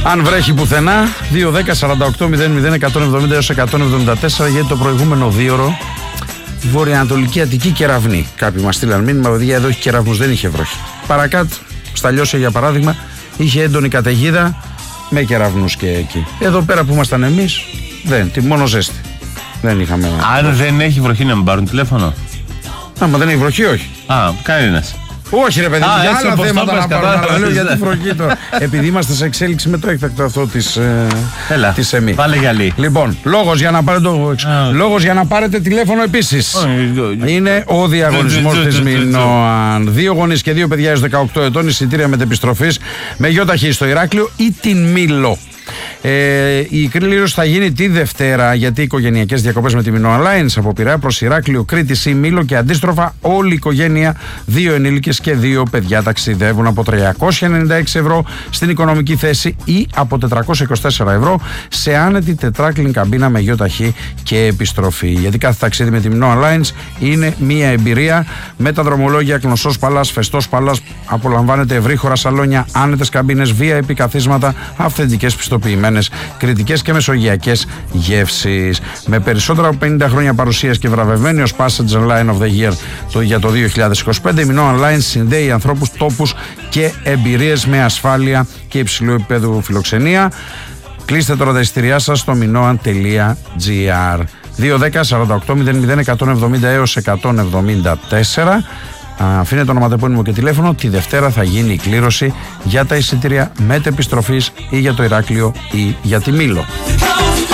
Αν βρέχει πουθενά, 2-10-48-00-170-174, γιατί το προηγούμενο δίωρο βορειοανατολική Αττική κεραυνή. Κάποιοι μας στείλαν μήνυμα, παιδιά, εδώ έχει κεραυνούς, δεν είχε βροχή. Παρακάτω, στα Λιώσια για παράδειγμα, είχε έντονη καταιγίδα με κεραυνούς και εκεί. Εδώ πέρα που ήμασταν εμείς, μόνο ζέστη. Δεν είχαμε. Αν δεν έχει βροχή να μην πάρουν τηλέφωνο. Άμα δεν έχει βροχή, όχι. Κανένας. Όχι ρε παιδί, για άλλα θέματα να πάρουμε. Γιατί βροχή τώρα. Επειδή είμαστε σε εξέλιξη με το έκτακτο αυτό της ΕΜΗ. Πάλι γυαλί. Λοιπόν, λόγος για να πάρετε τηλέφωνο επίσης. Είναι ο διαγωνισμός της Μινώαν. 2 γονείς και 2 παιδιά έως 18 ετών, εισιτήρια μετεπιστροφής με γιοταχή στο Ηράκλειο ή την Μήλο. Η κλήρωση θα γίνει τη Δευτέρα, γιατί οι οικογενειακές διακοπές με τη Minoan Lines από Πειραιά προς Ηράκλειο, Κρήτη ή Μήλο και αντίστροφα, όλη η οικογένεια, 2 ενήλικες και 2 παιδιά ταξιδεύουν από 396 ευρώ στην οικονομική θέση ή από 424 ευρώ σε άνετη τετράκλινη καμπίνα με γιοταχή και επιστροφή. Γιατί κάθε ταξίδι με τη Minoan Lines είναι μία εμπειρία με τα δρομολόγια Κνωσός Παλάς, Φεστός Παλάς. Απολαμβάνετε ευρύχωρα σαλόνια, άνετες καμπίνες, VIP καθίσματα, αυθεντικές πιστοποιημένες κρητικές και μεσογειακές γεύσεις. Με περισσότερα από 50 χρόνια παρουσίας και βραβευμένη ως Passenger Line of the Year για το 2025, η Minoan Lines συνδέει ανθρώπους, τόπους και εμπειρίες με ασφάλεια και υψηλού επίπεδου φιλοξενία. Κλείστε τώρα τα εισιτήριά σας στο minoan.gr. 2-10-48-00-170 έως 174. Αφήνετε το ονοματεπώνυμο και τηλέφωνο. Τη Δευτέρα θα γίνει η κλήρωση για τα εισιτήρια μετεπιστροφής ή για το Ηράκλειο ή για τη Μήλο.